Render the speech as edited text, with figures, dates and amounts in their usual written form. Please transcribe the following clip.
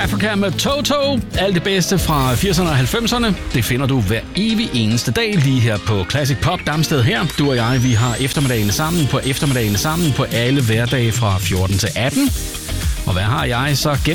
Africa med Toto. Alt det bedste fra 80'erne og 90'erne, det finder du hver evig eneste dag lige her på Classic Pop Damsted her. Du og jeg, vi har eftermiddagene sammen på alle hverdage fra 14 til 18. Og hvad har jeg så